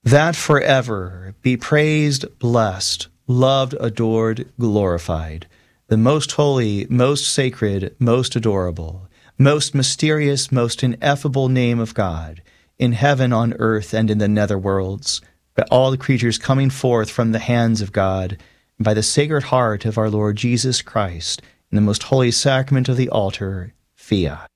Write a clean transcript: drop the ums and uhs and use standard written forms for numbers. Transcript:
that forever be praised, blessed, loved, adored, glorified, the most holy, most sacred, most adorable, most mysterious, most ineffable name of God, in heaven, on earth, and in the netherworlds, by all the creatures coming forth from the hands of God, and by the Sacred Heart of our Lord Jesus Christ, in the most holy sacrament of the altar, fiat.